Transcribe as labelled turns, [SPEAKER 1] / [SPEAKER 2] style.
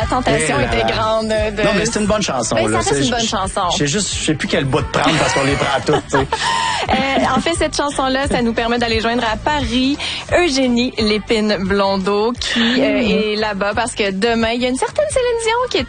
[SPEAKER 1] tentation était grande.
[SPEAKER 2] Non, mais c'est une bonne chanson.
[SPEAKER 1] Ben,
[SPEAKER 2] là.
[SPEAKER 1] Ça reste une bonne chanson.
[SPEAKER 2] Je sais plus quel bout de prendre parce qu'on les prend toutes. Tu sais.
[SPEAKER 1] En fait, cette chanson-là, ça nous permet d'aller joindre à Paris Eugénie Lépine Blondeau qui est là-bas parce que demain, il y a une certaine Céline Dion qui est